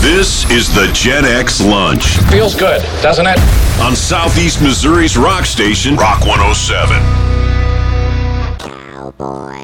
This is the Gen X Lunch. Feels good, doesn't it? On Southeast Missouri's rock station, Rock 107. Cowboy.